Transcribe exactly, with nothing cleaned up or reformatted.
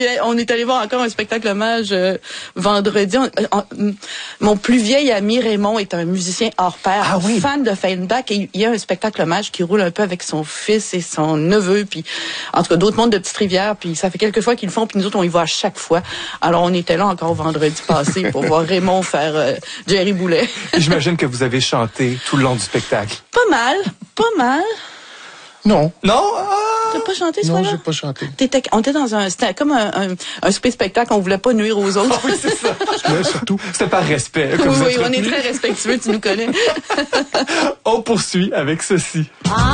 On est allé voir encore un spectacle hommage euh, vendredi. On, on, mon plus vieil ami Raymond est un musicien hors pair, ah oui. fan de Feinbach, et il y a un spectacle hommage qui roule un peu avec son fils et son neveu, puis en tout cas d'autres mondes de Petite-Rivière, puis ça fait quelques fois qu'ils le font, puis nous autres on y va à chaque fois. Alors on était là encore vendredi passé pour voir Raymond faire euh, Jerry Boulet. J'imagine que vous avez chanté tout le long du spectacle. Pas mal, pas mal. Non. Non? Ah! T'as pas chanté, ce Non, soir-là? j'ai pas chanté. T'étais, on était dans un, c'était comme un, un, un souper spectacle, on voulait pas nuire aux autres. Oui, c'est ça. Ouais, surtout. C'était par respect. Que Oui, vous oui, êtes on est retenu. très respectueux, tu nous connais. On poursuit avec ceci.